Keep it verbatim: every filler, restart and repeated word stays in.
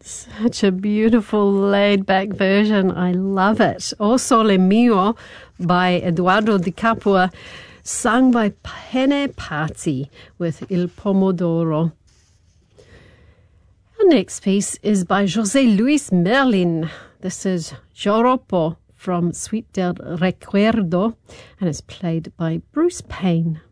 Such a beautiful laid-back version. I love it. O Sole Mio by Eduardo Di Capua, sung by Pene Pazzi with Il Pomodoro. Our next piece is by José Luis Merlin. This is Joropo from Suite del Recuerdo, and it's played by Bruce Payne.